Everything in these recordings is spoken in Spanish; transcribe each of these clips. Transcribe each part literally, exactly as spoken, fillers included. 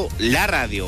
la radio.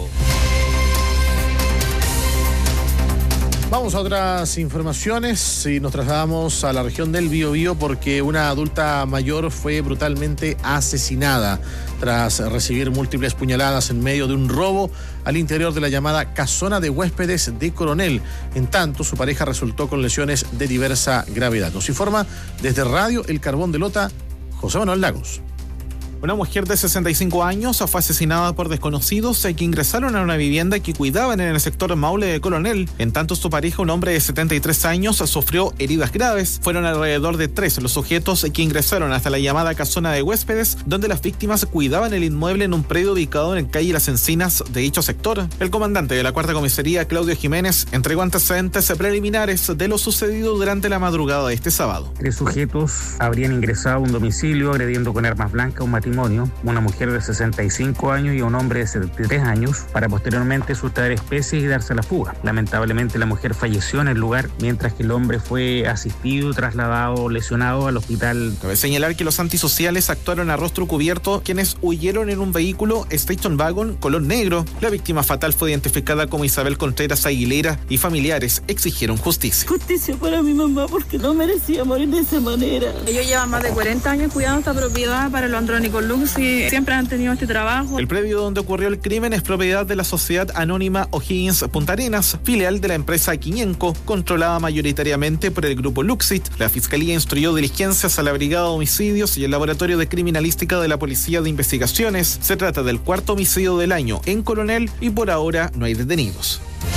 Vamos a otras informaciones y nos trasladamos a la región del Biobío porque una adulta mayor fue brutalmente asesinada tras recibir múltiples puñaladas en medio de un robo al interior de la llamada casona de huéspedes de Coronel. En tanto, su pareja resultó con lesiones de diversa gravedad. Nos informa desde Radio El Carbón de Lota, José Manuel Lagos. Una mujer de sesenta y cinco años fue asesinada por desconocidos que ingresaron a una vivienda que cuidaban en el sector Maule de Coronel. En tanto, su pareja, un hombre de setenta y tres años, sufrió heridas graves. Fueron alrededor de tres los sujetos que ingresaron hasta la llamada casona de huéspedes, donde las víctimas cuidaban el inmueble en un predio ubicado en calle Las Encinas de dicho sector. El comandante de la cuarta comisaría, Claudio Jiménez, entregó antecedentes preliminares de lo sucedido durante la madrugada de este sábado. Tres sujetos habrían ingresado a un domicilio agrediendo con armas blancas un matrimonio, una mujer de sesenta y cinco años y a un hombre de setenta y tres años, para posteriormente sustraer especies y darse a la fuga. Lamentablemente, la mujer falleció en el lugar, mientras que el hombre fue asistido, trasladado, lesionado al hospital. Cabe señalar que los antisociales actuaron a rostro cubierto, quienes huyeron en un vehículo Station Wagon color negro. La víctima fatal fue identificada como Isabel Contreras Aguilera y familiares exigieron justicia. Justicia para mi mamá, porque no merecía morir de esa manera. Ellos llevan más de cuarenta años cuidando esta propiedad para los andrónicos Luxi, siempre han tenido este trabajo. El predio donde ocurrió el crimen es propiedad de la sociedad anónima O'Higgins Punta Arenas, filial de la empresa Quiñenco, controlada mayoritariamente por el grupo Luxit. La fiscalía instruyó diligencias a la Brigada de Homicidios y el Laboratorio de Criminalística de la Policía de Investigaciones. Se trata del cuarto homicidio del año en Coronel y por ahora no hay detenidos.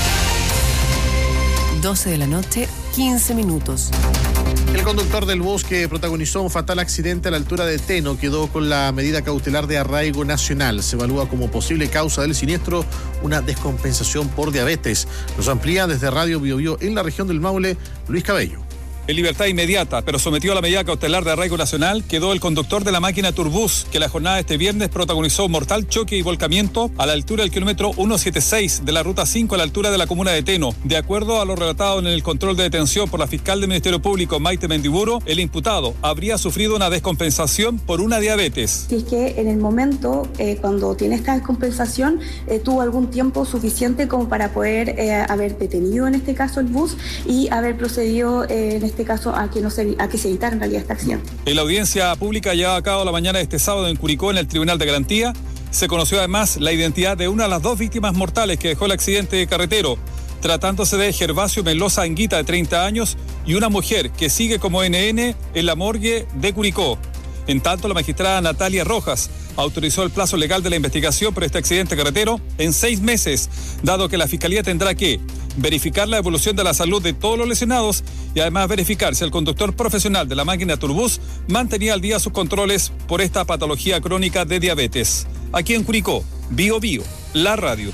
doce de la noche, quince minutos. El conductor del bus que protagonizó un fatal accidente a la altura de Teno quedó con la medida cautelar de arraigo nacional. Se evalúa como posible causa del siniestro una descompensación por diabetes. Nos amplía desde Radio Biobío en la región del Maule, Luis Cabello. En libertad inmediata, pero sometido a la medida cautelar de arraigo nacional, quedó el conductor de la máquina Turbus, que la jornada de este viernes protagonizó un mortal choque y volcamiento a la altura del kilómetro ciento setenta y seis de la ruta cinco a la altura de la comuna de Teno. De acuerdo a lo relatado en el control de detención por la fiscal del Ministerio Público, Maite Mendiburo, el imputado habría sufrido una descompensación por una diabetes. Si es que en el momento, eh, cuando tiene esta descompensación, eh, tuvo algún tiempo suficiente como para poder eh, haber detenido en este caso el bus y haber procedido eh, en este este caso a que, no se, a que se evitara en realidad este accidente. En la audiencia pública llevada a cabo la mañana de este sábado en Curicó, en el Tribunal de Garantía, se conoció además la identidad de una de las dos víctimas mortales que dejó el accidente carretero, tratándose de Gervasio Menloza Anguita, de treinta años, y una mujer que sigue como N N en la morgue de Curicó. En tanto, la magistrada Natalia Rojas autorizó el plazo legal de la investigación por este accidente carretero en seis meses, dado que la Fiscalía tendrá que verificar la evolución de la salud de todos los lesionados y además verificar si el conductor profesional de la máquina Turbus mantenía al día sus controles por esta patología crónica de diabetes. Aquí en Curicó, Bio Bio, la radio.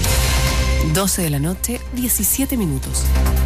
doce de la noche, diecisiete minutos.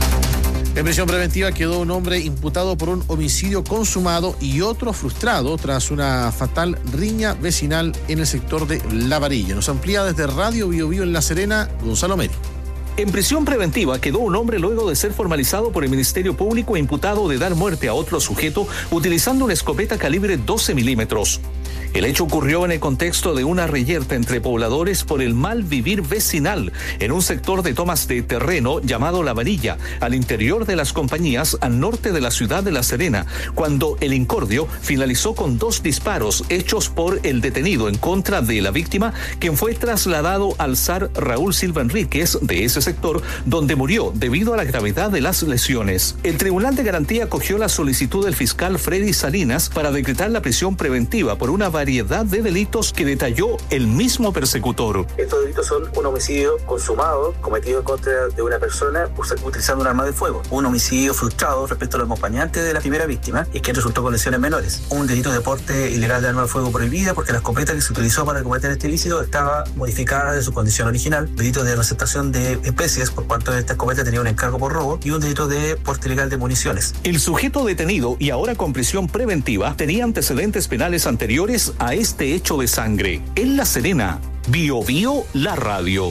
En prisión preventiva quedó un hombre imputado por un homicidio consumado y otro frustrado tras una fatal riña vecinal en el sector de La Varilla. Nos amplía desde Radio Biobío en La Serena, Gonzalo Meri. En prisión preventiva quedó un hombre luego de ser formalizado por el Ministerio Público e imputado de dar muerte a otro sujeto utilizando una escopeta calibre doce milímetros. El hecho ocurrió en el contexto de una reyerta entre pobladores por el mal vivir vecinal en un sector de tomas de terreno llamado La Varilla, al interior de las compañías al norte de la ciudad de La Serena, cuando el incordio finalizó con dos disparos hechos por el detenido en contra de la víctima, quien fue trasladado al S A R Raúl Silva Enríquez de ese sector, donde murió debido a la gravedad de las lesiones. El Tribunal de Garantía acogió la solicitud del fiscal Freddy Salinas para decretar la prisión preventiva por una variedad de delitos que detalló el mismo persecutor. Estos delitos son un homicidio consumado, cometido en contra de una persona utilizando un arma de fuego, un homicidio frustrado respecto al acompañante de la primera víctima y que resultó con lesiones menores, un delito de porte ilegal de arma de fuego prohibida porque la escopeta que se utilizó para cometer este ilícito estaba modificada de su condición original, delito de receptación de especies por cuanto esta escopeta tenía un encargo por robo y un delito de porte ilegal de municiones. El sujeto detenido y ahora con prisión preventiva tenía antecedentes penales anteriores a este hecho de sangre. En La Serena, Bio Bio, la radio.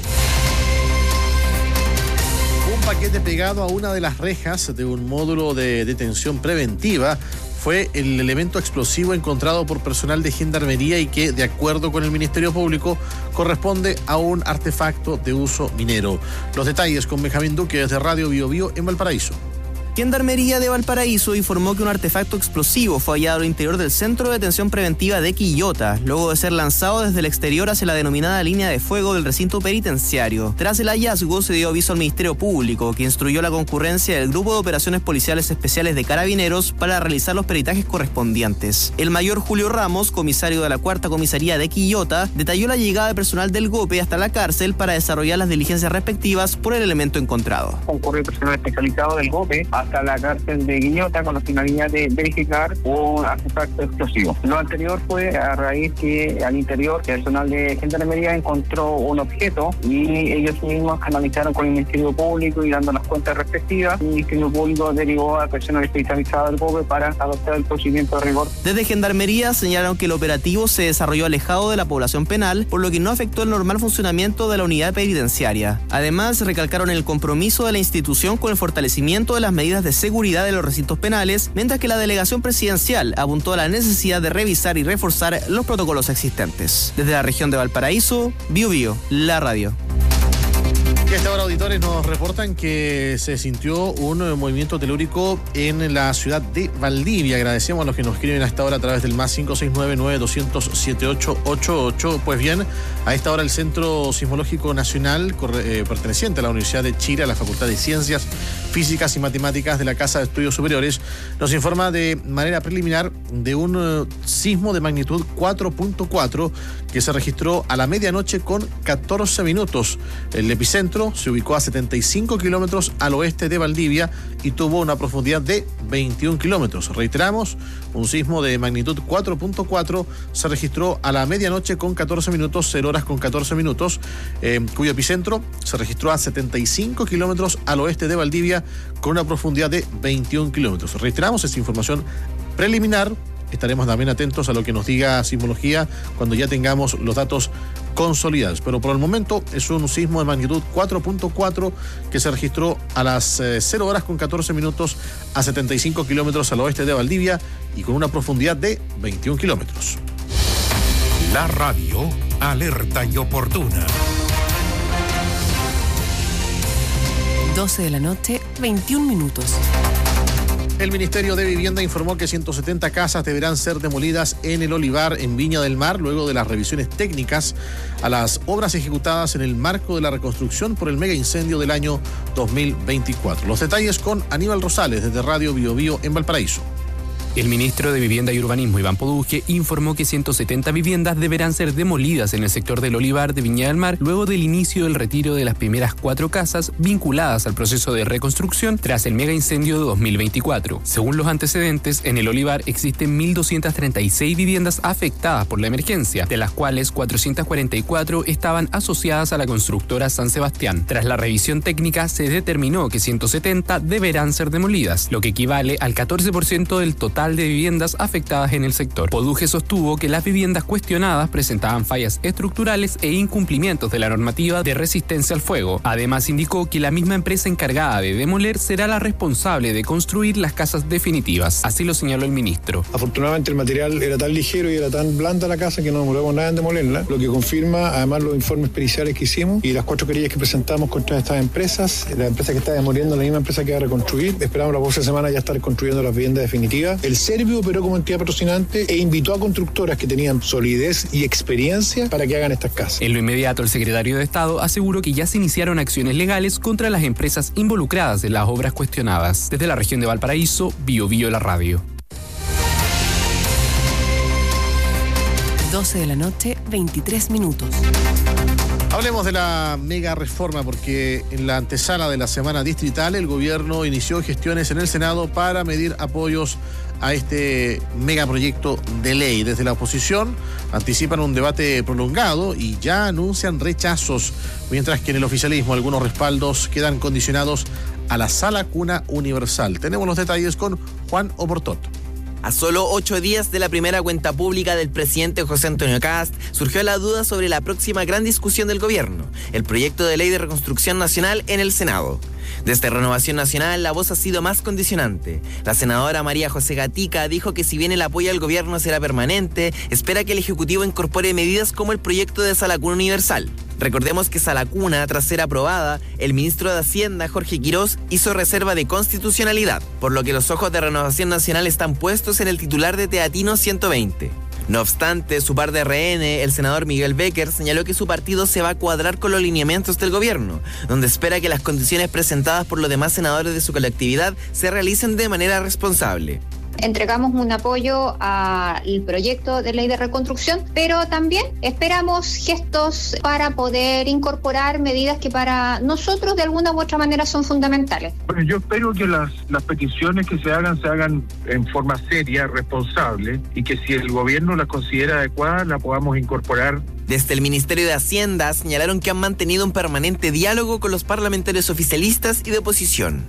Un paquete pegado a una de las rejas de un módulo de detención preventiva fue el elemento explosivo encontrado por personal de Gendarmería y que, de acuerdo con el Ministerio Público, corresponde a un artefacto de uso minero. Los detalles con Benjamín Duque desde Radio Bio Bio en Valparaíso. Gendarmería de Valparaíso informó que un artefacto explosivo fue hallado al interior del Centro de Detención Preventiva de Quillota, luego de ser lanzado desde el exterior hacia la denominada línea de fuego del recinto penitenciario. Tras el hallazgo, se dio aviso al Ministerio Público, que instruyó la concurrencia del Grupo de Operaciones Policiales Especiales de Carabineros para realizar los peritajes correspondientes. El mayor Julio Ramos, comisario de la Cuarta Comisaría de Quillota, detalló la llegada de personal del GOPE hasta la cárcel para desarrollar las diligencias respectivas por el elemento encontrado. Concurrió personal especializado del GOPE hasta la cárcel de Quillota con la finalidad de verificar un artefacto explosivo. Lo anterior fue a raíz que al interior el personal de Gendarmería encontró un objeto y ellos mismos analizaron con el Ministerio Público y dando las cuentas respectivas. El Ministerio Público derivó a personal especializado del GOPE para adoptar el procedimiento de rigor. Desde Gendarmería señalaron que el operativo se desarrolló alejado de la población penal, por lo que no afectó el normal funcionamiento de la unidad penitenciaria. Además, recalcaron el compromiso de la institución con el fortalecimiento de las medidas de seguridad de los recintos penales, mientras que la delegación presidencial apuntó a la necesidad de revisar y reforzar los protocolos existentes. Desde la región de Valparaíso, Bio Bio, la radio. Y a esta hora, auditores, nos reportan que se sintió un movimiento telúrico en la ciudad de Valdivia. Agradecemos a los que nos escriben a esta hora a través del más cinco seis nueve nueve dos cero cero siete ocho ocho ocho. Pues bien, a esta hora el Centro Sismológico Nacional, eh, perteneciente a la Universidad de Chile, a la Facultad de Ciencias Físicas y Matemáticas de la Casa de Estudios Superiores, nos informa de manera preliminar de un uh, sismo de magnitud cuatro punto cuatro que se registró a la medianoche con catorce minutos. El epicentro se ubicó a setenta y cinco kilómetros al oeste de Valdivia y tuvo una profundidad de veintiún kilómetros. Reiteramos, un sismo de magnitud cuatro punto cuatro se registró a la medianoche con catorce minutos, cero horas con catorce minutos, eh, cuyo epicentro se registró a setenta y cinco kilómetros al oeste de Valdivia con una profundidad de veintiún kilómetros. Reiteramos, esta información preliminar. Estaremos también atentos a lo que nos diga Sismología cuando ya tengamos los datos consolidados. Pero por el momento es un sismo de magnitud cuatro punto cuatro que se registró a las eh, cero horas con catorce minutos a setenta y cinco kilómetros al oeste de Valdivia y con una profundidad de veintiún kilómetros. La radio, alerta y oportuna. doce de la noche, veintiún minutos. El Ministerio de Vivienda informó que ciento setenta casas deberán ser demolidas en el Olivar, en Viña del Mar, luego de las revisiones técnicas a las obras ejecutadas en el marco de la reconstrucción por el mega incendio del año dos mil veinticuatro. Los detalles con Aníbal Rosales desde Radio Bio Bio en Valparaíso. El ministro de Vivienda y Urbanismo, Iván Poduje, informó que ciento setenta viviendas deberán ser demolidas en el sector del Olivar de Viña del Mar luego del inicio del retiro de las primeras cuatro casas vinculadas al proceso de reconstrucción tras el mega incendio de dos mil veinticuatro. Según los antecedentes, en el Olivar existen mil doscientas treinta y seis viviendas afectadas por la emergencia, de las cuales cuatrocientas cuarenta y cuatro estaban asociadas a la constructora San Sebastián. Tras la revisión técnica, se determinó que ciento setenta deberán ser demolidas, lo que equivale al catorce por ciento del total de viviendas afectadas en el sector. Poduje sostuvo que las viviendas cuestionadas presentaban fallas estructurales e incumplimientos de la normativa de resistencia al fuego. Además, indicó que la misma empresa encargada de demoler será la responsable de construir las casas definitivas. Así lo señaló el ministro. Afortunadamente el material era tan ligero y era tan blanda la casa que no demoramos nada en demolerla, lo que confirma además los informes periciales que hicimos y las cuatro querellas que presentamos contra estas empresas. La empresa que está demoliendo, la misma empresa que va a reconstruir. Esperamos la próxima semana ya estar construyendo las viviendas definitivas. El Servio operó como entidad patrocinante e invitó a constructoras que tenían solidez y experiencia para que hagan estas casas. En lo inmediato, el secretario de Estado aseguró que ya se iniciaron acciones legales contra las empresas involucradas en las obras cuestionadas. Desde la región de Valparaíso, Bio Bio la radio. doce de la noche, veintitrés minutos. Hablemos de la mega reforma porque en la antesala de la semana distrital el gobierno inició gestiones en el Senado para medir apoyos a este megaproyecto de ley. Desde la oposición anticipan un debate prolongado y ya anuncian rechazos, mientras que en el oficialismo algunos respaldos quedan condicionados a la sala cuna universal. Tenemos los detalles con Juan Oportot. A solo ocho días de la primera cuenta pública del presidente José Antonio Kast, surgió la duda sobre la próxima gran discusión del gobierno, el proyecto de ley de reconstrucción nacional en el Senado. Desde Renovación Nacional, la voz ha sido más condicionante. La senadora María José Gatica dijo que si bien el apoyo al gobierno será permanente, espera que el Ejecutivo incorpore medidas como el proyecto de Sala Cuna Universal. Recordemos que Sala Cuna, tras ser aprobada, el ministro de Hacienda, Jorge Quirós, hizo reserva de constitucionalidad, por lo que los ojos de Renovación Nacional están puestos en el titular de Teatino ciento veinte. No obstante, su par de R N, el senador Miguel Becker, señaló que su partido se va a cuadrar con los lineamientos del gobierno, donde espera que las condiciones presentadas por los demás senadores de su colectividad se realicen de manera responsable. Entregamos un apoyo al proyecto de ley de reconstrucción, pero también esperamos gestos para poder incorporar medidas que para nosotros de alguna u otra manera son fundamentales. Bueno, yo espero que las, las peticiones que se hagan se hagan en forma seria, responsable, y que si el gobierno las considera adecuadas, la podamos incorporar. Desde el Ministerio de Hacienda señalaron que han mantenido un permanente diálogo con los parlamentarios oficialistas y de oposición.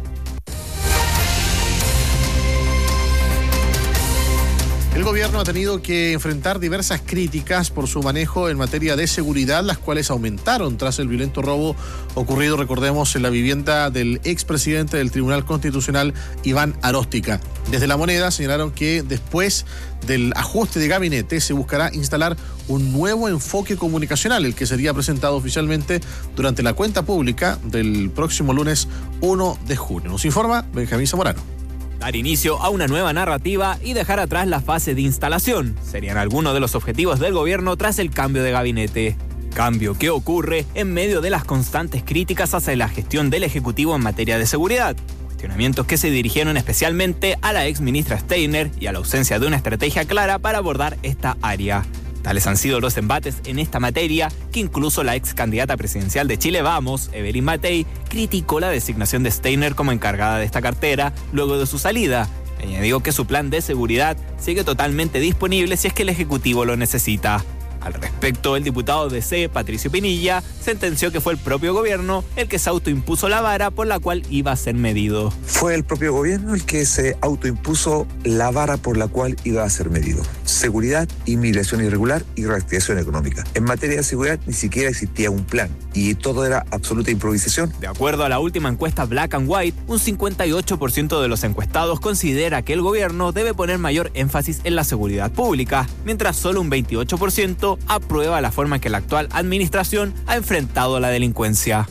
El gobierno ha tenido que enfrentar diversas críticas por su manejo en materia de seguridad, las cuales aumentaron tras el violento robo ocurrido, recordemos, en la vivienda del expresidente del Tribunal Constitucional, Iván Aróstica. Desde La Moneda señalaron que después del ajuste de gabinete se buscará instalar un nuevo enfoque comunicacional, el que sería presentado oficialmente durante la cuenta pública del próximo lunes uno de junio. Nos informa Benjamín Zamorano. Dar inicio a una nueva narrativa y dejar atrás la fase de instalación serían algunos de los objetivos del gobierno tras el cambio de gabinete. Cambio que ocurre en medio de las constantes críticas hacia la gestión del Ejecutivo en materia de seguridad. Cuestionamientos que se dirigieron especialmente a la ex ministra Steiner y a la ausencia de una estrategia clara para abordar esta área. Tales han sido los embates en esta materia, que incluso la ex candidata presidencial de Chile Vamos, Evelyn Matei, criticó la designación de Steiner como encargada de esta cartera luego de su salida. Añadió que su plan de seguridad sigue totalmente disponible si es que el Ejecutivo lo necesita. Al respecto, el diputado de C, Patricio Pinilla, sentenció que fue el propio gobierno el que se autoimpuso la vara por la cual iba a ser medido. Fue el propio gobierno el que se autoimpuso la vara por la cual iba a ser medido. Seguridad, inmigración irregular y reactivación económica. En materia de seguridad ni siquiera existía un plan y todo era absoluta improvisación. De acuerdo a la última encuesta Black and White, un cincuenta y ocho por ciento de los encuestados considera que el gobierno debe poner mayor énfasis en la seguridad pública, mientras solo un veintiocho por ciento aprueba la forma en que la actual administración ha enfrentado la delincuencia.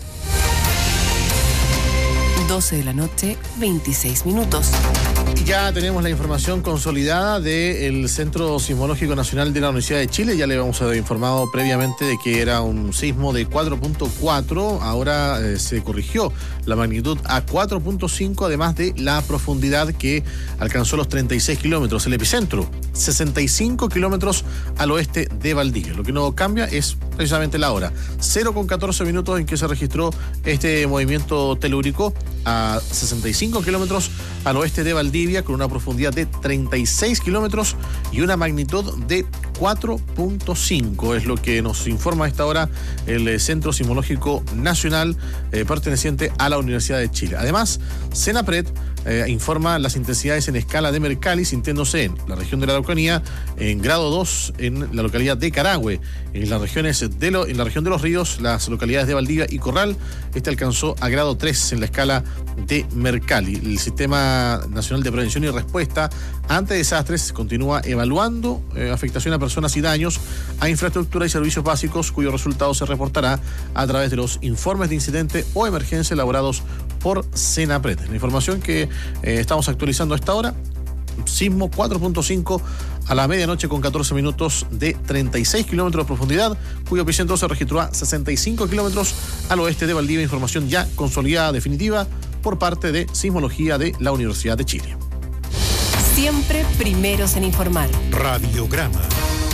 doce de la noche, veintiséis minutos. Y ya tenemos la información consolidada del Centro Sismológico Nacional de la Universidad de Chile. Ya le habíamos informado previamente de que era un sismo de cuatro punto cuatro. Ahora eh, se corrigió la magnitud a cuatro punto cinco, además de la profundidad que alcanzó los treinta y seis kilómetros. El epicentro, sesenta y cinco kilómetros al oeste de Valdivia. Lo que no cambia es precisamente la hora. cero con catorce minutos en que se registró este movimiento telúrico a sesenta y cinco kilómetros al oeste de Valdivia, con una profundidad de treinta y seis kilómetros y una magnitud de cuatro punto cinco. Es lo que nos informa a esta hora el Centro Sismológico Nacional eh, perteneciente a la Universidad de Chile. Además, Senapred eh, informa las intensidades en escala de Mercalli, sintiéndose en la región de la Araucanía en grado dos, en la localidad de Carahue, en las regiones de lo, en la región de los ríos, las localidades de Valdivia y Corral. Este alcanzó a grado tres en la escala de Mercalli. El Sistema Nacional de Prevención y Respuesta ante Desastres continúa evaluando eh, afectación a personas y daños a infraestructura y servicios básicos, cuyo resultado se reportará a través de los informes de incidente o emergencia elaborados por Senapred. La información que eh, estamos actualizando a esta hora: sismo cuatro punto cinco a la medianoche con catorce minutos de treinta y seis kilómetros de profundidad, cuyo epicentro se registró a sesenta y cinco kilómetros al oeste de Valdivia. Información ya consolidada definitiva por parte de Sismología de la Universidad de Chile. Siempre primeros en informar. Radiograma.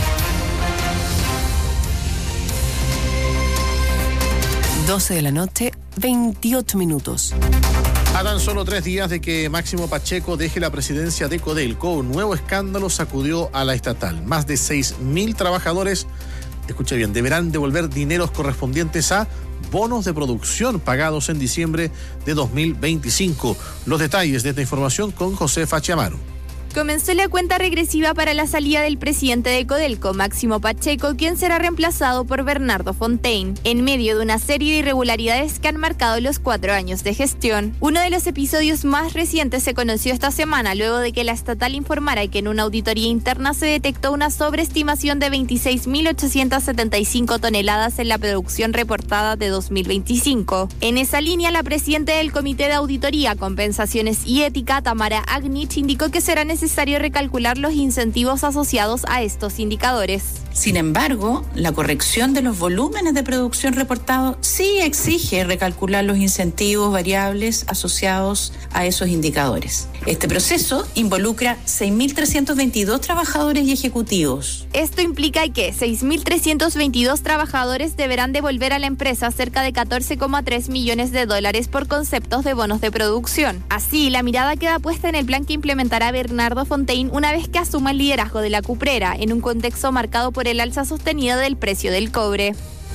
doce de la noche, veintiocho minutos. A tan solo tres días de que Máximo Pacheco deje la presidencia de Codelco, un nuevo escándalo sacudió a la estatal. Más de seis mil trabajadores, escuche bien, deberán devolver dineros correspondientes a bonos de producción pagados en diciembre de dos mil veinticinco. Los detalles de esta información con José Fachiamaro. Comenzó la cuenta regresiva para la salida del presidente de Codelco, Máximo Pacheco, quien será reemplazado por Bernardo Fontaine, en medio de una serie de irregularidades que han marcado los cuatro años de gestión. Uno de los episodios más recientes se conoció esta semana, luego de que la estatal informara que en una auditoría interna se detectó una sobreestimación de veintiséis mil ochocientas setenta y cinco toneladas en la producción reportada de dos mil veinticinco. En esa línea, la presidenta del Comité de Auditoría, Compensaciones y Ética, Tamara Agnich, indicó que será necesario recalcular los incentivos asociados a estos indicadores. Sin embargo, la corrección de los volúmenes de producción reportados sí exige recalcular los incentivos variables asociados a esos indicadores. Este proceso involucra seis mil trescientos veintidós trabajadores y ejecutivos. Esto implica que seis mil trescientos veintidós trabajadores deberán devolver a la empresa cerca de catorce coma tres millones de dólares por conceptos de bonos de producción. Así, la mirada queda puesta en el plan que implementará Bernardo Fontaine una vez que asuma el liderazgo de la cuprera, en un contexto marcado por el alza sostenida del precio del cobre.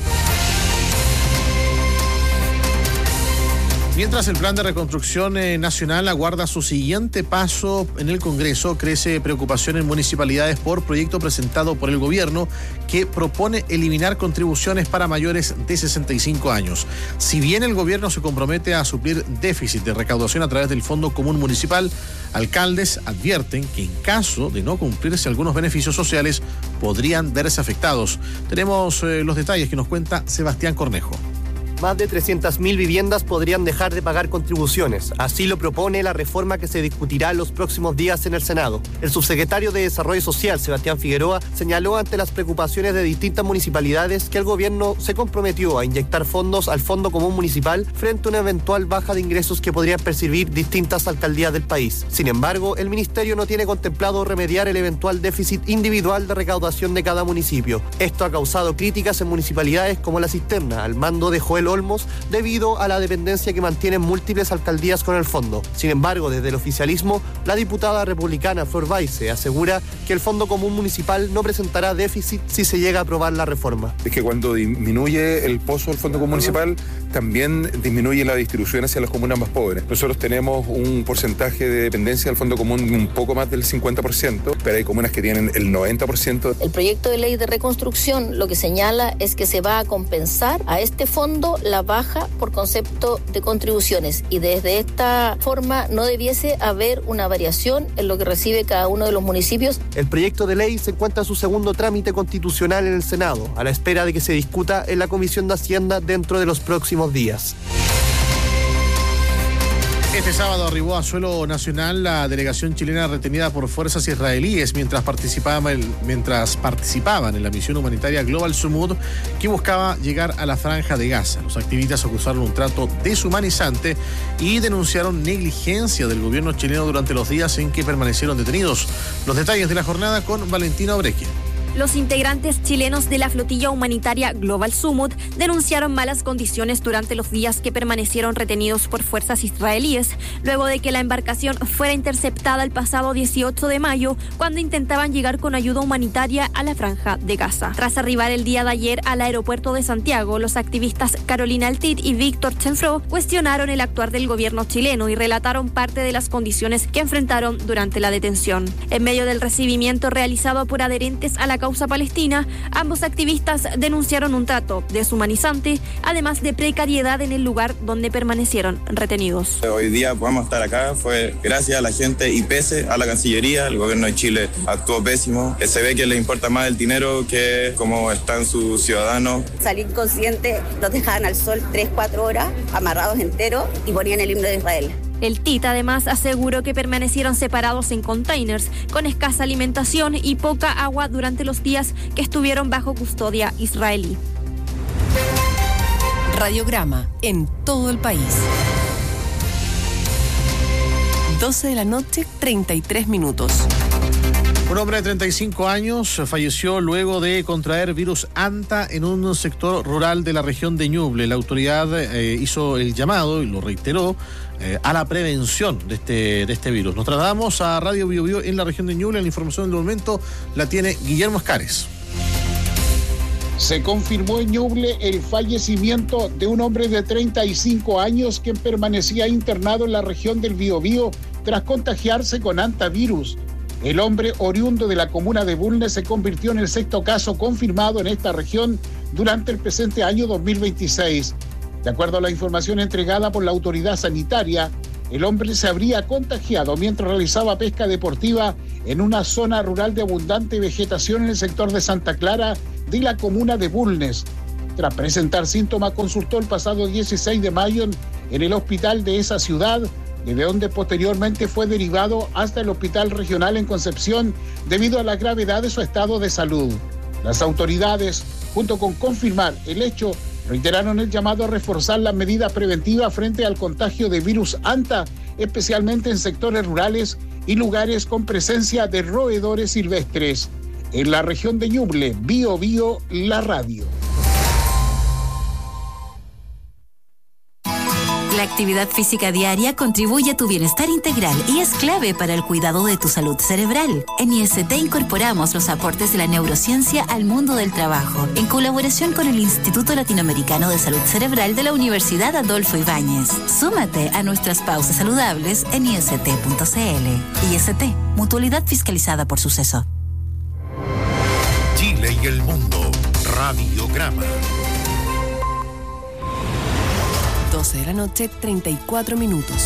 Mientras el plan de reconstrucción eh, nacional aguarda su siguiente paso en el Congreso, crece preocupación en municipalidades por proyecto presentado por el gobierno que propone eliminar contribuciones para mayores de sesenta y cinco años. Si bien el gobierno se compromete a suplir déficit de recaudación a través del Fondo Común Municipal, alcaldes advierten que en caso de no cumplirse algunos beneficios sociales podrían verse afectados. Tenemos eh, los detalles que nos cuenta Sebastián Cornejo. Más de trescientas mil viviendas podrían dejar de pagar contribuciones. Así lo propone la reforma que se discutirá en los próximos días en el Senado. El subsecretario de Desarrollo Social, Sebastián Figueroa, señaló ante las preocupaciones de distintas municipalidades que el gobierno se comprometió a inyectar fondos al Fondo Común Municipal frente a una eventual baja de ingresos que podrían percibir distintas alcaldías del país. Sin embargo, el ministerio no tiene contemplado remediar el eventual déficit individual de recaudación de cada municipio. Esto ha causado críticas en municipalidades como La Cisterna, al mando de Joel Olmos, debido a la dependencia que mantienen múltiples alcaldías con el fondo. Sin embargo, desde el oficialismo, la diputada republicana Flor Baise asegura que el Fondo Común Municipal no presentará déficit si se llega a aprobar la reforma. Es que cuando disminuye el pozo del Fondo Común Municipal, también disminuye la distribución hacia las comunas más pobres. Nosotros tenemos un porcentaje de dependencia del Fondo Común un poco más del cincuenta por ciento, pero hay comunas que tienen el noventa por ciento. El proyecto de ley de reconstrucción lo que señala es que se va a compensar a este fondo la baja por concepto de contribuciones, y desde esta forma no debiese haber una variación en lo que recibe cada uno de los municipios. El proyecto de ley se encuentra en su segundo trámite constitucional en el Senado, a la espera de que se discuta en la Comisión de Hacienda dentro de los próximos días. Este sábado arribó a suelo nacional la delegación chilena retenida por fuerzas israelíes mientras participaban, mientras participaban en la misión humanitaria Global Sumud, que buscaba llegar a la Franja de Gaza. Los activistas acusaron un trato deshumanizante y denunciaron negligencia del gobierno chileno durante los días en que permanecieron detenidos. Los detalles de la jornada con Valentina Obrequia. Los integrantes chilenos de la flotilla humanitaria Global Sumud denunciaron malas condiciones durante los días que permanecieron retenidos por fuerzas israelíes, luego de que la embarcación fuera interceptada el pasado dieciocho de mayo, cuando intentaban llegar con ayuda humanitaria a la Franja de Gaza. Tras arribar el día de ayer al aeropuerto de Santiago, los activistas Carolina Altit y Víctor Chenfro cuestionaron el actuar del gobierno chileno y relataron parte de las condiciones que enfrentaron durante la detención. En medio del recibimiento realizado por adherentes a la causa palestina, ambos activistas denunciaron un trato deshumanizante, además de precariedad en el lugar donde permanecieron retenidos. Hoy día podemos estar acá fue gracias a la gente y pese a la Cancillería. El gobierno de Chile actuó pésimo. Se ve que le importa más el dinero que cómo están sus ciudadanos. Salir consciente, los dejaban al sol tres, cuatro horas, amarrados enteros, y ponían el himno de Israel. El T I T además aseguró que permanecieron separados en containers, con escasa alimentación y poca agua durante los días que estuvieron bajo custodia israelí. Radiograma en todo el país. doce de la noche, treinta y tres minutos. Un hombre de treinta y cinco años falleció luego de contraer virus anta en un sector rural de la región de Ñuble. La autoridad eh, hizo el llamado y lo reiteró eh, a la prevención de este, de este virus. Nos trasladamos a Radio Bio Bio en la región de Ñuble. La información del momento la tiene Guillermo Escares. Se confirmó en Ñuble el fallecimiento de un hombre de treinta y cinco años que permanecía internado en la región del Biobío tras contagiarse con antavirus. El hombre oriundo de la comuna de Bulnes se convirtió en el sexto caso confirmado en esta región durante el presente año dos mil veintiséis. De acuerdo a la información entregada por la autoridad sanitaria, el hombre se habría contagiado mientras realizaba pesca deportiva en una zona rural de abundante vegetación en el sector de Santa Clara de la comuna de Bulnes. Tras presentar síntomas, consultó el pasado dieciséis de mayo en el hospital de esa ciudad, desde donde posteriormente fue derivado hasta el hospital regional en Concepción debido a la gravedad de su estado de salud. Las autoridades, junto con confirmar el hecho, reiteraron el llamado a reforzar las medidas preventivas frente al contagio de virus ANTA, especialmente en sectores rurales y lugares con presencia de roedores silvestres. En la región de Ñuble, Bio Bio, la radio. La actividad física diaria contribuye a tu bienestar integral y es clave para el cuidado de tu salud cerebral. En I S T incorporamos los aportes de la neurociencia al mundo del trabajo, en colaboración con el Instituto Latinoamericano de Salud Cerebral de la Universidad Adolfo Ibáñez. Súmate a nuestras pausas saludables en I S T punto C L. I S T, mutualidad fiscalizada por Suceso. Chile y el mundo. Radiograma. doce de la noche, treinta y cuatro minutos.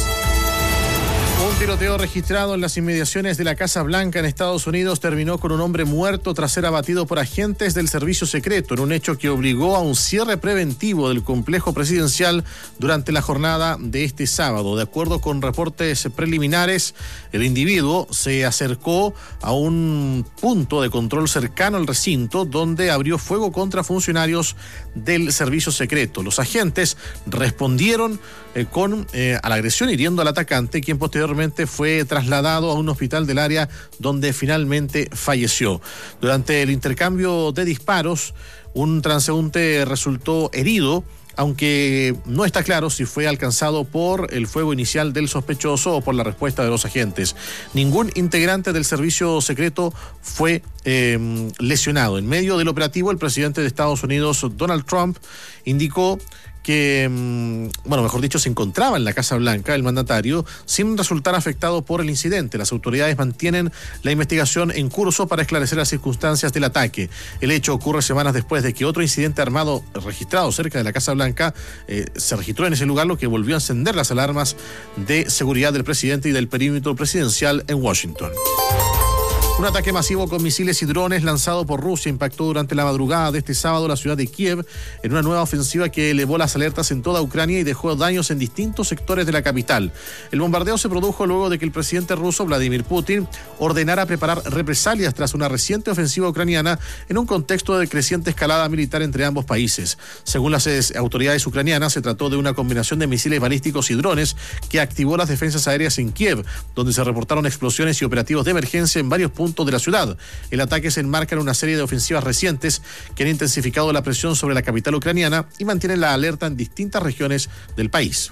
Un tiroteo registrado en las inmediaciones de la Casa Blanca en Estados Unidos terminó con un hombre muerto tras ser abatido por agentes del servicio secreto en un hecho que obligó a un cierre preventivo del complejo presidencial durante la jornada de este sábado. De acuerdo con reportes preliminares, el individuo se acercó a un punto de control cercano al recinto donde abrió fuego contra funcionarios del servicio secreto. Los agentes respondieron eh, con eh, a la agresión hiriendo al atacante, quien posteriormente fue trasladado a un hospital del área donde finalmente falleció. Durante el intercambio de disparos, un transeúnte resultó herido, aunque no está claro si fue alcanzado por el fuego inicial del sospechoso o por la respuesta de los agentes. Ningún integrante del servicio secreto fue eh, lesionado. En medio del operativo, el presidente de Estados Unidos, Donald Trump, indicó que, bueno, mejor dicho, se encontraba en la Casa Blanca, el mandatario, sin resultar afectado por el incidente. Las autoridades mantienen la investigación en curso para esclarecer las circunstancias del ataque. El hecho ocurre semanas después de que otro incidente armado registrado cerca de la Casa Blanca eh, se registró en ese lugar, lo que volvió a encender las alarmas de seguridad del presidente y del perímetro presidencial en Washington. Un ataque masivo con misiles y drones lanzado por Rusia impactó durante la madrugada de este sábado la ciudad de Kiev en una nueva ofensiva que elevó las alertas en toda Ucrania y dejó daños en distintos sectores de la capital. El bombardeo se produjo luego de que el presidente ruso Vladimir Putin ordenara preparar represalias tras una reciente ofensiva ucraniana en un contexto de creciente escalada militar entre ambos países. Según las autoridades ucranianas, se trató de una combinación de misiles balísticos y drones que activó las defensas aéreas en Kiev, donde se reportaron explosiones y operativos de emergencia en varios puntos de la ciudad. El ataque se enmarca en una serie de ofensivas recientes que han intensificado la presión sobre la capital ucraniana y mantienen la alerta en distintas regiones del país.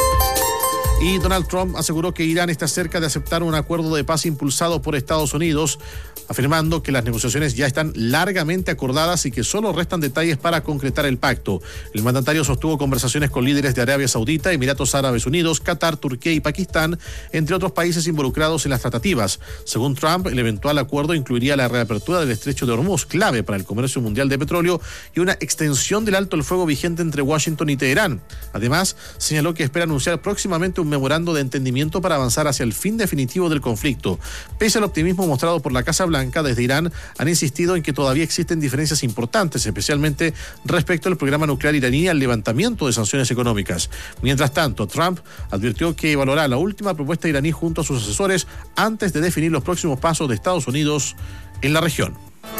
Y Donald Trump aseguró que Irán está cerca de aceptar un acuerdo de paz impulsado por Estados Unidos, afirmando que las negociaciones ya están largamente acordadas y que solo restan detalles para concretar el pacto. El mandatario sostuvo conversaciones con líderes de Arabia Saudita, Emiratos Árabes Unidos, Qatar, Turquía y Pakistán, entre otros países involucrados en las tratativas. Según Trump, el eventual acuerdo incluiría la reapertura del estrecho de Hormuz, clave para el comercio mundial de petróleo, y una extensión del alto el fuego vigente entre Washington y Teherán. Además, señaló que espera anunciar próximamente un memorando de entendimiento para avanzar hacia el fin definitivo del conflicto. Pese al optimismo mostrado por la Casa Blanca, desde Irán han insistido en que todavía existen diferencias importantes, especialmente respecto al programa nuclear iraní y al levantamiento de sanciones económicas. Mientras tanto, Trump advirtió que evaluará la última propuesta iraní junto a sus asesores antes de definir los próximos pasos de Estados Unidos en la región.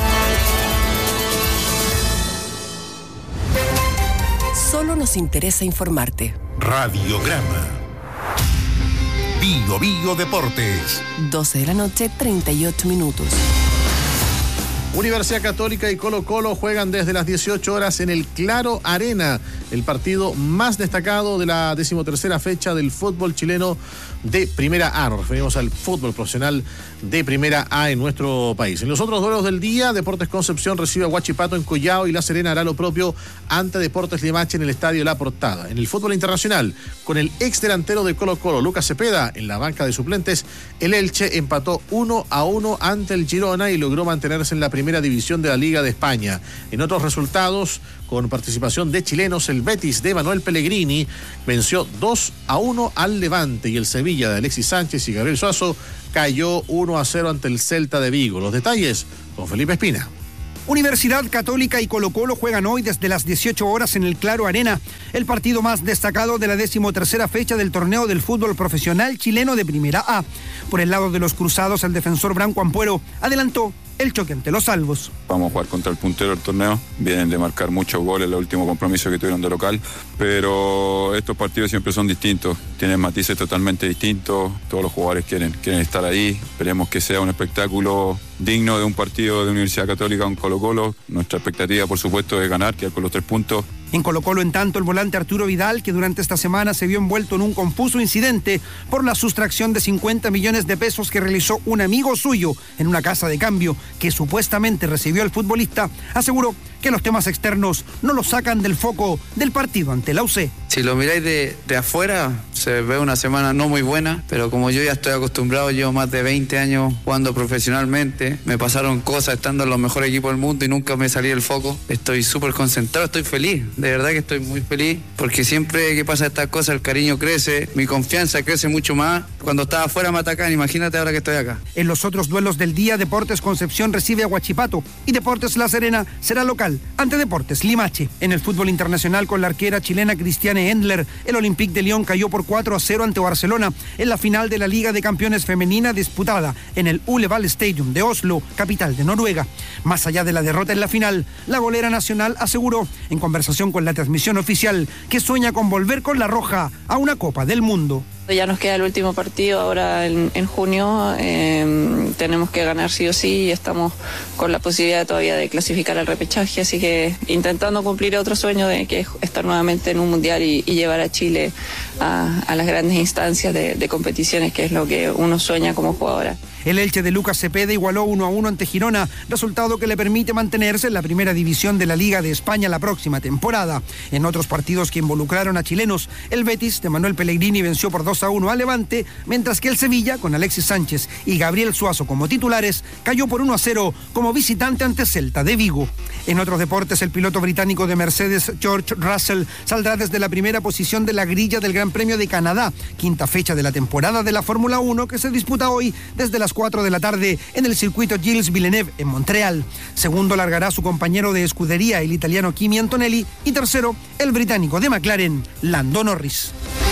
Solo nos interesa informarte. Radiograma. Bio Bio Deportes. doce de la noche, treinta y ocho minutos. Universidad Católica y Colo Colo juegan desde las dieciocho horas en el Claro Arena. el partido más destacado de la decimotercera fecha del fútbol chileno de Primera A. Nos referimos al fútbol profesional de Primera A en nuestro país. En los otros duelos del día, Deportes Concepción recibe a Huachipato en Collao y La Serena hará lo propio ante Deportes Limache en el Estadio La Portada. En el fútbol internacional, con el ex delantero de Colo Colo, Lucas Cepeda, en la banca de suplentes, el Elche empató uno a uno ante el Girona y logró mantenerse en la primera división de la Liga de España. En otros resultados, con participación de chilenos, el Betis de Manuel Pellegrini venció dos a uno al Levante y el Sevilla de Alexis Sánchez y Gabriel Suazo cayó uno a cero ante el Celta de Vigo. Los detalles con Felipe Espina. Universidad Católica y Colo-Colo juegan hoy desde las dieciocho horas en el Claro Arena, el partido más destacado de la decimotercera fecha del torneo del fútbol profesional chileno de Primera A. Por el lado de los cruzados, el defensor Branco Ampuero adelantó el choque ante los salvos. Vamos a jugar contra el puntero del torneo. Vienen de marcar muchos goles en el último compromiso que tuvieron de local, pero estos partidos siempre son distintos, tienen matices totalmente distintos. Todos los jugadores quieren, quieren estar ahí. Esperemos que sea un espectáculo digno de un partido de Universidad Católica con Colo-Colo. Nuestra expectativa, por supuesto, es ganar, quedar con los tres puntos. En Colo-Colo, en tanto, el volante Arturo Vidal, que durante esta semana se vio envuelto en un confuso incidente por la sustracción de cincuenta millones de pesos que realizó un amigo suyo en una casa de cambio que supuestamente recibió el futbolista, aseguró que los temas externos no lo sacan del foco del partido ante la U C. Si lo miráis de, de afuera, se ve una semana no muy buena, pero como yo ya estoy acostumbrado, llevo más de veinte años jugando profesionalmente, me pasaron cosas estando en los mejores equipos del mundo y nunca me salí del foco. Estoy súper concentrado, estoy feliz, de verdad que estoy muy feliz, porque siempre que pasa estas cosas el cariño crece, mi confianza crece mucho más. Cuando estaba afuera me atacan, imagínate ahora que estoy acá. En los otros duelos del día, Deportes Concepción recibe a Huachipato y Deportes La Serena será local ante Deportes Limache. En el fútbol internacional, con la arquera chilena Cristiane Endler, el Olympique de Lyon cayó por cuatro a cero ante Barcelona en la final de la Liga de Campeones Femenina disputada en el Uleval Stadium de Oslo, capital de Noruega. Más allá de la derrota en la final, la golera nacional aseguró, en conversación con la transmisión oficial, que sueña con volver con la roja a una Copa del Mundo. Ya nos queda el último partido ahora en, en junio, eh, tenemos que ganar sí o sí y estamos con la posibilidad todavía de clasificar al repechaje, así que intentando cumplir otro sueño de que es estar nuevamente en un mundial y, y llevar a Chile a, a las grandes instancias de, de competiciones, que es lo que uno sueña como jugadora. El Elche de Lucas Cepeda igualó uno a uno ante Girona, resultado que le permite mantenerse en la primera división de la Liga de España la próxima temporada. En otros partidos que involucraron a chilenos, el Betis de Manuel Pellegrini venció por dos a uno a Levante, mientras que el Sevilla, con Alexis Sánchez y Gabriel Suazo como titulares, cayó por uno a cero como visitante ante Celta de Vigo. En otros deportes, el piloto británico de Mercedes, George Russell, saldrá desde la primera posición de la grilla del Gran Premio de Canadá, quinta fecha de la temporada de la Fórmula uno que se disputa hoy desde las cuatro de la tarde en el circuito Gilles Villeneuve en Montreal. Segundo largará su compañero de escudería, el italiano Kimi Antonelli, y tercero, el británico de McLaren, Lando Norris.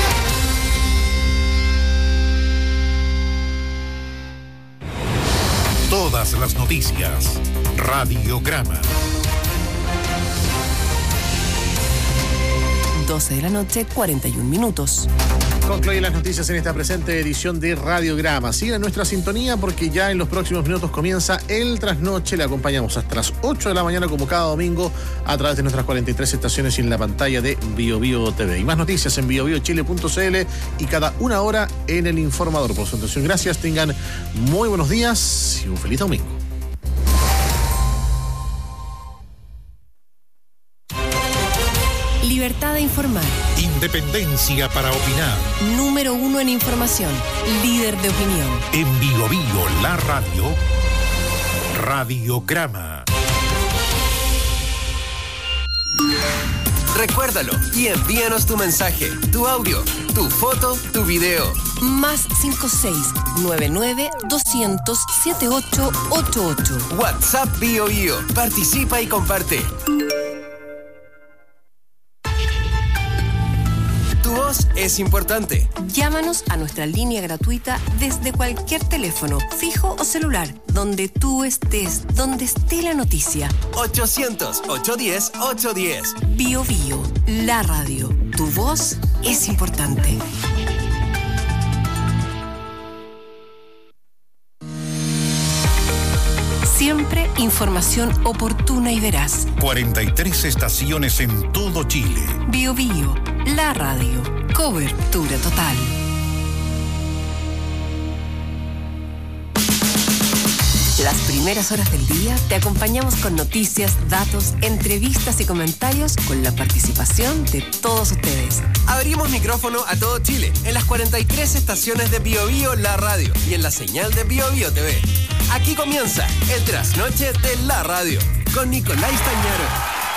Todas las noticias. Radiograma. doce de la noche, cuarenta y un minutos. Concluyen las noticias en esta presente edición de Radiograma. Sigan nuestra sintonía porque ya en los próximos minutos comienza el trasnoche. Le acompañamos hasta las ocho de la mañana como cada domingo a través de nuestras cuarenta y tres estaciones y en la pantalla de Bio Bio T V. Y más noticias en bio bio chile punto c l y cada una hora en El Informador. Por su atención, gracias. Tengan muy buenos días y un feliz domingo. Libertad de informar. Independencia para opinar. Número uno en información. Líder de opinión. En Bio Bio, la radio. Radiograma. Recuérdalo y envíanos tu mensaje, tu audio, tu foto, tu video. Más cinco seis nueve nueve dos cero cero siete ocho ocho ocho. WhatsApp Bio Bio. Participa y comparte. Tu voz es importante. Llámanos a nuestra línea gratuita desde cualquier teléfono, fijo o celular, donde tú estés, donde esté la noticia. ochocientos, ochocientos diez, ochocientos diez. Bio Bio, la radio. Tu voz es importante. Siempre información oportuna y veraz. cuarenta y tres estaciones en todo Chile. Bio Bio, la radio. Cobertura total. Las primeras horas del día te acompañamos con noticias, datos, entrevistas y comentarios con la participación de todos ustedes. Abrimos micrófono a todo Chile en las cuarenta y tres estaciones de Bio Bio, la radio, y en la señal de Bio Bio T V. Aquí comienza el trasnoche de la radio con Nicolás Tañaro.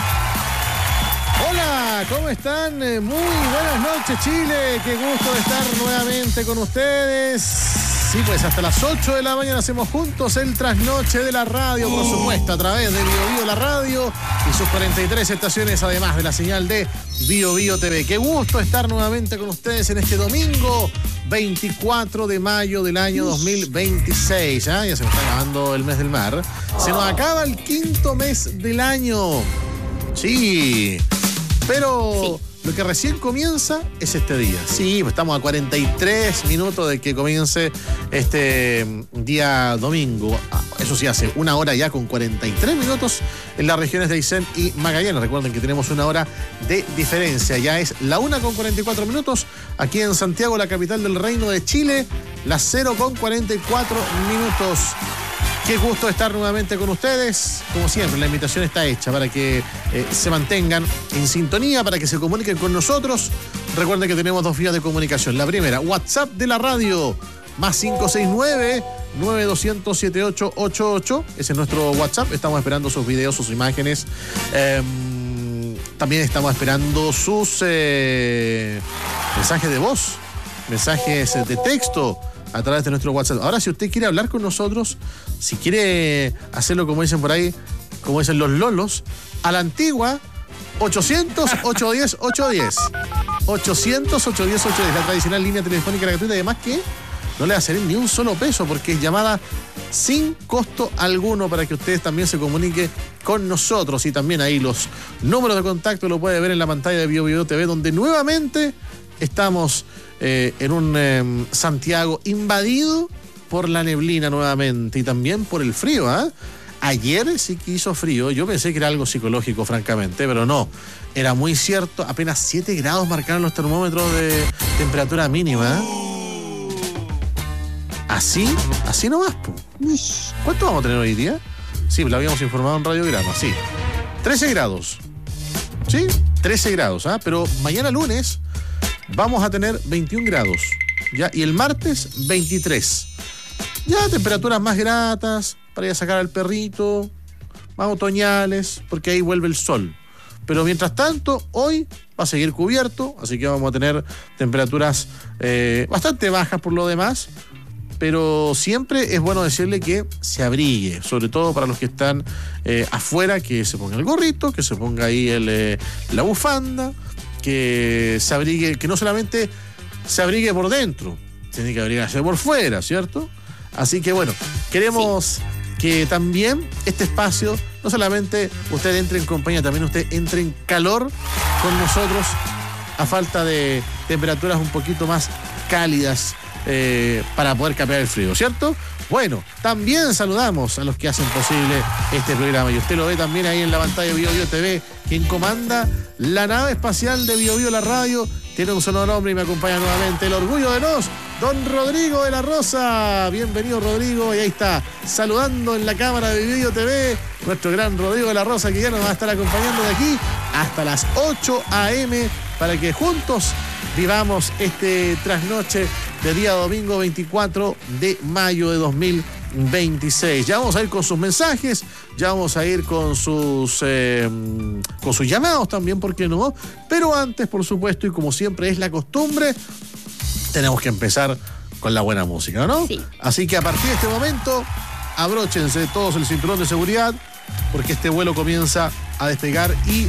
Hola, ¿cómo están? Eh, Muy buenas noches, Chile. Qué gusto de estar nuevamente con ustedes. Sí, pues hasta las ocho de la mañana hacemos juntos el trasnoche de la radio, por supuesto, a través de Bio Bio la radio y sus cuarenta y tres estaciones, además de la señal de Bio Bio T V. Qué gusto estar nuevamente con ustedes en este domingo veinticuatro de mayo del año dos mil veintiséis. ¿eh? Ya se nos está acabando el mes del mar. Se nos acaba el quinto mes del año. Sí, pero... Sí. Lo que recién comienza es este día. Sí, pues estamos a cuarenta y tres minutos de que comience este día domingo. Eso sí, hace una hora ya con cuarenta y tres minutos en las regiones de Aysén y Magallanes. Recuerden que tenemos una hora de diferencia. Ya es la una con cuarenta y cuatro minutos. Aquí en Santiago, la capital del Reino de Chile, las cero con cuarenta y cuatro minutos. Qué gusto estar nuevamente con ustedes. Como siempre, la invitación está hecha para que eh, se mantengan en sintonía, para que se comuniquen con nosotros. Recuerden que tenemos dos vías de comunicación. La primera, WhatsApp de la radio, más cinco seis nueve, nueve dos cero cero, siete ocho ocho ocho. Ese es nuestro WhatsApp. Estamos esperando sus videos, sus imágenes. Eh, también estamos esperando sus eh, mensajes de voz, mensajes de texto, a través de nuestro WhatsApp. Ahora, si usted quiere hablar con nosotros, si quiere hacerlo como dicen por ahí, como dicen los lolos, a la antigua, ochocientos, ochocientos diez, ochocientos diez. ochocientos, ochocientos diez, ochocientos diez. La tradicional línea telefónica gratuita, además que no le va a salir ni un solo peso porque es llamada sin costo alguno para que ustedes también se comuniquen con nosotros. Y también ahí los números de contacto lo puede ver en la pantalla de Bio Bio T V, donde nuevamente estamos eh, en un eh, Santiago invadido por la neblina nuevamente y también por el frío. ¿eh? Ayer sí que hizo frío. Yo pensé que era algo psicológico, francamente, pero no. Era muy cierto. Apenas siete grados marcaron los termómetros de temperatura mínima. ¿eh? Así, así nomás. Po. ¿Cuánto vamos a tener hoy día? Sí, lo habíamos informado en Radiograma, sí. trece grados. Sí, trece grados. ¿eh? Pero mañana lunes vamos a tener veintiún grados, ¿ya? Y el martes, veintitrés. Ya temperaturas más gratas para ir a sacar al perrito, más otoñales, porque ahí vuelve el sol. Pero mientras tanto, hoy va a seguir cubierto, así que vamos a tener temperaturas eh, bastante bajas por lo demás, pero siempre es bueno decirle que se abrigue, sobre todo para los que están eh, afuera, que se ponga el gorrito, que se ponga ahí el, eh, la bufanda, que se abrigue, que no solamente se abrigue por dentro, tiene que abrigarse por fuera, ¿cierto? Así que bueno, queremos sí. que también este espacio, no solamente usted entre en compañía, también usted entre en calor con nosotros, a falta de temperaturas un poquito más cálidas eh, para poder capear el frío, ¿cierto? Bueno, también saludamos a los que hacen posible este programa. Y usted lo ve también ahí en la pantalla de Bio Bio T V. Quien comanda la nave espacial de Bio Bio la radio tiene un solo nombre y me acompaña nuevamente el orgullo de nos, don Rodrigo de la Rosa. Bienvenido, Rodrigo. Y ahí está, saludando en la cámara de Bio Bio T V, nuestro gran Rodrigo de la Rosa, que ya nos va a estar acompañando de aquí hasta las ocho a eme para que juntos vivamos este trasnoche de día domingo veinticuatro de mayo de dos mil veintiséis. Ya vamos a ir con sus mensajes, ya vamos a ir con sus eh, con sus llamados también, ¿por qué no? Pero antes, por supuesto, y como siempre es la costumbre, tenemos que empezar con la buena música, ¿no? Sí. Así que a partir de este momento, abróchense todos el cinturón de seguridad, porque este vuelo comienza a despegar y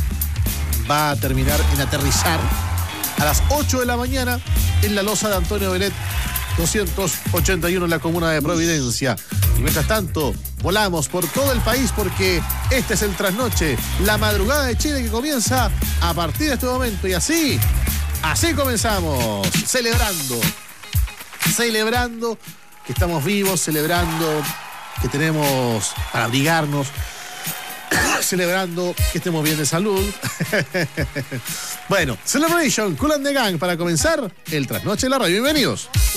va a terminar en aterrizar a las ocho de la mañana en la losa de Antonio Belet doscientos ochenta y uno en la comuna de Providencia. Y mientras tanto, volamos por todo el país porque este es el trasnoche, la madrugada de Chile, que comienza a partir de este momento. Y así, así comenzamos, celebrando, celebrando que estamos vivos, celebrando que tenemos para abrigarnos, celebrando que estemos bien de salud. Bueno, Celebration, Kool and the Gang, para comenzar el Trasnoche de la Radio. Bienvenidos.